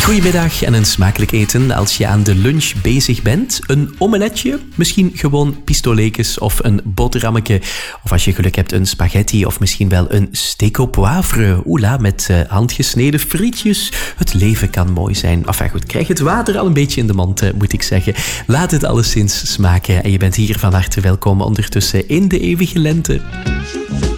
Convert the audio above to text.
Goedemiddag en een smakelijk eten als je aan de lunch bezig bent. Een omeletje, misschien gewoon pistolekes of een boterhammetje. Of als je geluk hebt een spaghetti of misschien wel een steak au poivre. Oela, met handgesneden frietjes. Het leven kan mooi zijn. Enfin goed, krijg het water al een beetje in de mond, moet ik zeggen. Laat het alleszins smaken en je bent hier van harte welkom ondertussen in de eeuwige lente.